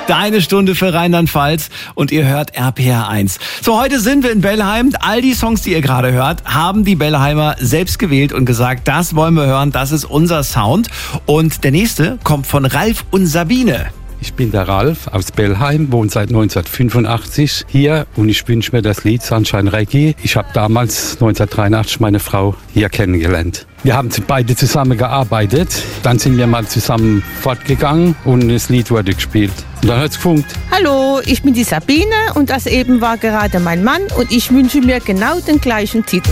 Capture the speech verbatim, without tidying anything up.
Deine Stunde für Rheinland-Pfalz und ihr hört R P R eins. So, heute sind wir in Bellheim. All die Songs, die ihr gerade hört, haben die Bellheimer selbst gewählt und gesagt, das wollen wir hören, das ist unser Sound. Und der nächste kommt von Ralf und Sabine. Ich bin der Ralf aus Bellheim, wohne seit neunzehnhundertfünfundachtzig hier und ich wünsche mir das Lied Sunshine Reggae. Ich habe damals neunzehnhundertdreiundachtzig meine Frau hier kennengelernt. Wir haben beide zusammen gearbeitet, dann sind wir mal zusammen fortgegangen und das Lied wurde gespielt. Und dann hat es gefunkt. Hallo, ich bin die Sabine und das eben war gerade mein Mann und ich wünsche mir genau den gleichen Titel.